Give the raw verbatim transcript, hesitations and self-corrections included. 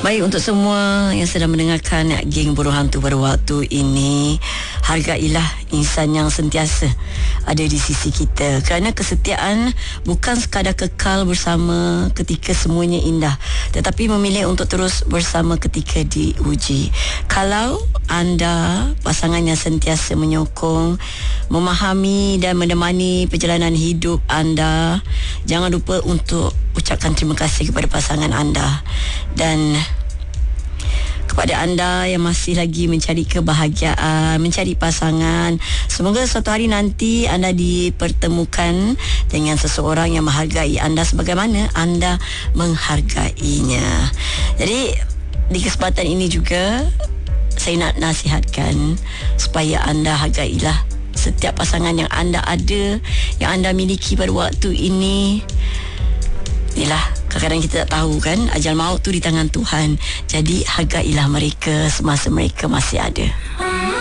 Baik, untuk semua yang sedang mendengarkan Geng Burung Hantu pada waktu ini, hargailah insan yang sentiasa ada di sisi kita, kerana kesetiaan bukan sekadar kekal bersama ketika semuanya indah, tetapi memilih untuk terus bersama ketika diuji. Kalau anda pasangan yang sentiasa menyokong, memahami dan menemani perjalanan hidup anda, jangan lupa untuk ucapkan terima kasih kepada pasangan anda. Dan kepada anda yang masih lagi mencari kebahagiaan, mencari pasangan, semoga suatu hari nanti anda dipertemukan dengan seseorang yang menghargai anda sebagaimana anda menghargainya. Jadi di kesempatan ini juga saya nak nasihatkan supaya anda hargailah setiap pasangan yang anda ada, yang anda miliki pada waktu ini. Inilah, kadang-kadang kita tak tahu kan, ajal maut tu di tangan Tuhan. Jadi hargailah mereka semasa mereka masih ada.